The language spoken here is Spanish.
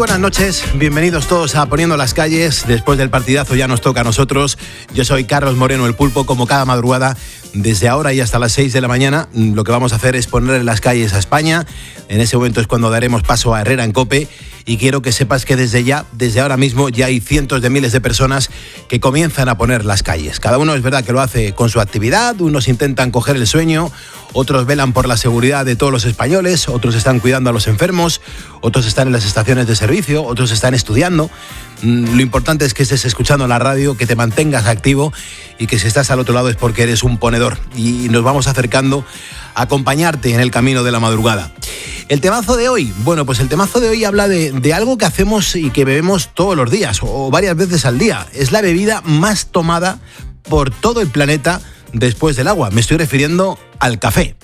buenas noches, bienvenidos todos a Poniendo las Calles. Después del partidazo ya nos toca a nosotros. Yo soy Carlos Moreno, el Pulpo, como cada madrugada, desde ahora y hasta las 6 de la mañana. Lo que vamos a hacer es poner en las calles a España. En ese momento es cuando daremos paso a Herrera en COPE. Y quiero que sepas que desde ahora mismo, ya hay cientos de miles de personas que comienzan a poner las calles. Cada uno es verdad que lo hace con su actividad, unos intentan coger el sueño, otros velan por la seguridad de todos los españoles, otros están cuidando a los enfermos, otros están en las estaciones de servicio, otros están estudiando. Lo importante es que estés escuchando la radio, que te mantengas activo y que si estás al otro lado es porque eres un ponedor. Y nos vamos acercando a acompañarte en el camino de la madrugada. El temazo de hoy, bueno, pues el temazo de hoy habla de algo que hacemos y que bebemos todos los días o varias veces al día. Es la bebida más tomada por todo el planeta después del agua. Me estoy refiriendo al café.